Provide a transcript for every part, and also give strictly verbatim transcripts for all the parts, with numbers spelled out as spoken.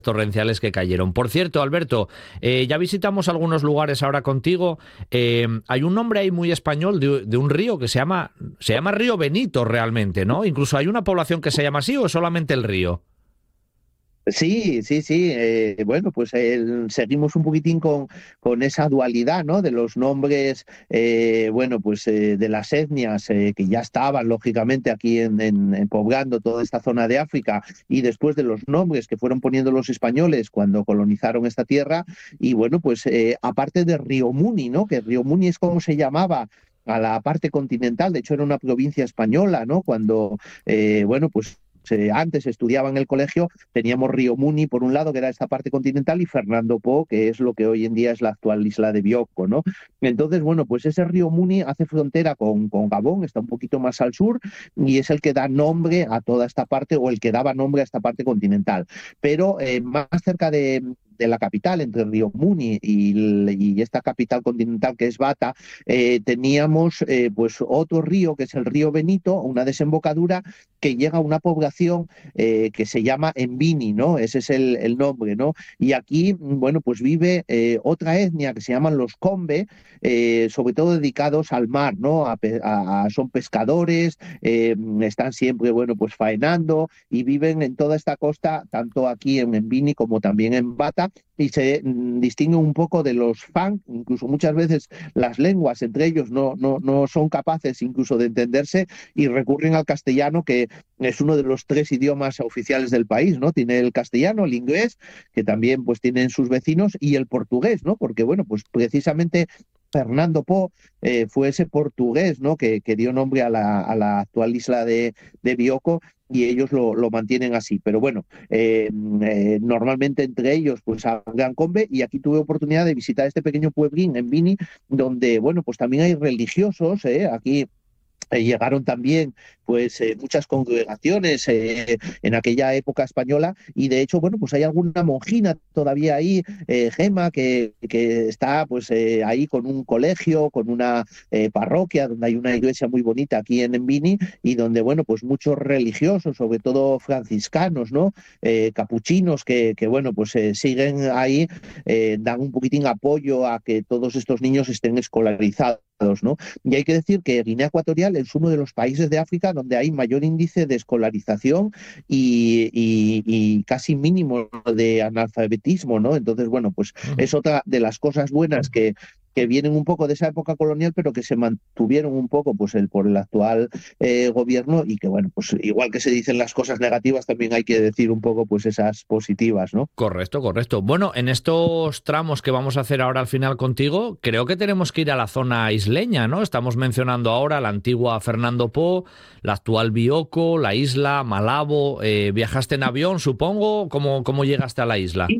torrenciales que cayeron. Por cierto, Alberto, eh, ya visitamos algunos lugares ahora contigo. Eh, hay un nombre ahí muy español de, de un río que se llama, se llama Río Benito realmente, ¿no? Incluso hay una población que se llama así o es solamente el río. Sí, sí, sí. Eh, bueno, pues el- seguimos un poquitín con, con esa dualidad, ¿no? De los nombres, eh, bueno, pues eh, de las etnias eh, que ya estaban, lógicamente, aquí en, en- en poblando toda esta zona de África, y después de los nombres que fueron poniendo los españoles cuando colonizaron esta tierra. Y bueno, pues eh, aparte de Río Muni, ¿no? Que Río Muni es como se llamaba a la parte continental. De hecho era una provincia española, ¿no? Cuando, eh, bueno, pues eh, antes estudiaba en el colegio. Teníamos Río Muni, por un lado, que era esta parte continental, y Fernando Po, que es lo que hoy en día es la actual isla de Bioko, ¿no? Entonces, bueno, pues ese río Muni hace frontera con, con Gabón, está un poquito más al sur, y es el que da nombre a toda esta parte, o el que daba nombre a esta parte continental. Pero eh, más cerca de, de la capital, entre Río Muni y, y esta capital continental que es Bata, eh, teníamos eh, pues otro río, que es el río Benito, una desembocadura que llega a una población eh, que se llama Envini, ¿no? Ese es el, el nombre, ¿no? Y aquí, bueno, pues vive eh, otra etnia que se llaman los Combe, eh, sobre todo dedicados al mar, ¿no? A, a, a, son pescadores, eh, están siempre, bueno, pues faenando y viven en toda esta costa, tanto aquí en Envini como también en Bata, y se mm, distinguen un poco de los Fang. Incluso muchas veces las lenguas entre ellos no, no, no son capaces incluso de entenderse y recurren al castellano, que es uno de los tres idiomas oficiales del país, ¿no? Tiene el castellano, el inglés, que también pues tienen sus vecinos, y el portugués, ¿no? Porque, bueno, pues precisamente Fernando Po eh, fue ese portugués, ¿no? Que, que dio nombre a la, a la, actual isla de, de Bioko, y ellos lo, lo, mantienen así. Pero bueno, eh, eh, normalmente entre ellos pues hablan combe, y aquí tuve oportunidad de visitar este pequeño pueblín en Bini, donde, bueno, pues también hay religiosos, ¿eh? Aquí eh, llegaron también pues eh, muchas congregaciones eh, en aquella época española, y de hecho, bueno, pues hay alguna monjina todavía ahí, eh, Gema, que, que está pues eh, ahí con un colegio, con una eh, parroquia, donde hay una iglesia muy bonita aquí en Envini, y donde, bueno, pues muchos religiosos, sobre todo franciscanos, ¿no? Eh, capuchinos, que, que, bueno, pues eh, siguen ahí, eh, dan un poquitín apoyo a que todos estos niños estén escolarizados, ¿no? Y hay que decir que Guinea Ecuatorial es uno de los países de África donde hay mayor índice de escolarización y, y, y casi mínimo de analfabetismo, ¿no? Entonces, bueno, pues Uh-huh. es otra de las cosas buenas que, que vienen un poco de esa época colonial, pero que se mantuvieron un poco pues el, por el actual eh, gobierno, y que, bueno, pues igual que se dicen las cosas negativas, también hay que decir un poco pues esas positivas, ¿no? Correcto, correcto. Bueno, en estos tramos que vamos a hacer ahora al final contigo, creo que tenemos que ir a la zona isleña, ¿no? Estamos mencionando ahora la antigua Fernando Po, la actual Bioko, la isla, Malabo. Eh, ¿viajaste en avión, supongo? ¿Cómo, cómo llegaste a la isla?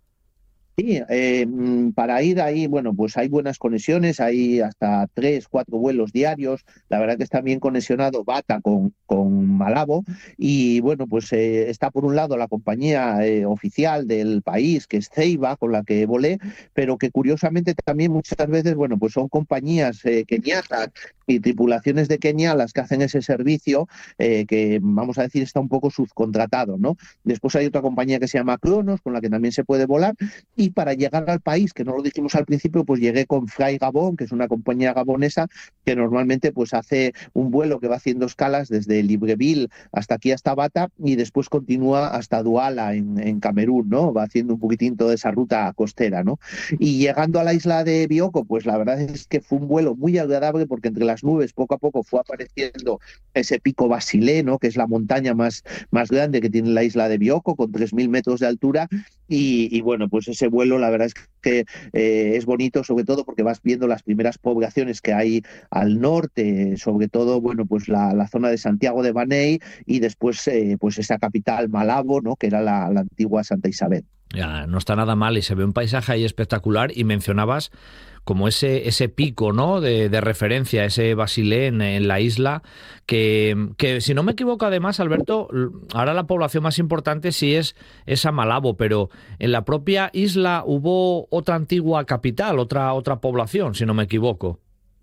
Sí, eh, mm, para ir ahí, bueno, pues hay buenas conexiones, hay hasta tres, cuatro vuelos diarios. La verdad que está bien conexionado Bata con, con Malabo, y bueno, pues eh, está por un lado la compañía eh, oficial del país, que es Ceiba, con la que volé, pero que curiosamente también muchas veces, bueno, pues son compañías eh, keniatas y tripulaciones de Kenia las que hacen ese servicio, eh, que vamos a decir está un poco subcontratado, ¿no? Después hay otra compañía que se llama Cronos, con la que también se puede volar. Y para llegar al país, que no lo dijimos al principio, pues llegué con Fly Gabon, que es una compañía gabonesa que normalmente pues hace un vuelo que va haciendo escalas desde Libreville hasta aquí, hasta Bata, y después continúa hasta Douala en, en Camerún, ¿no? Va haciendo un poquitín toda esa ruta costera, ¿no? Y llegando a la isla de Bioko, pues la verdad es que fue un vuelo muy agradable, porque entre las nubes poco a poco fue apareciendo ese pico Basilé, ¿no? Que es la montaña más, más grande que tiene la isla de Bioko, con tres mil metros de altura. Y, y, bueno, pues ese vuelo la verdad es que eh, es bonito, sobre todo porque vas viendo las primeras poblaciones que hay al norte, sobre todo, bueno, pues la, la zona de Santiago de Baney, y después eh, pues esa capital Malabo, ¿no? Que era la, la antigua Santa Isabel. Ya, no está nada mal y se ve un paisaje ahí espectacular y mencionabas como ese, ese pico, ¿no? de, de referencia, ese Basilé en, en la isla, que, que si no me equivoco además, Alberto, ahora la población más importante sí es esa Malabo, pero en la propia isla hubo otra antigua capital, otra, otra población, si no me equivoco.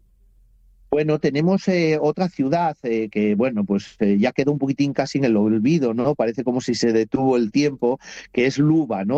Bueno, tenemos eh, otra ciudad eh, que, bueno, pues eh, ya quedó un poquitín casi en el olvido, ¿no? Parece como si se detuvo el tiempo, que es Luba, ¿no?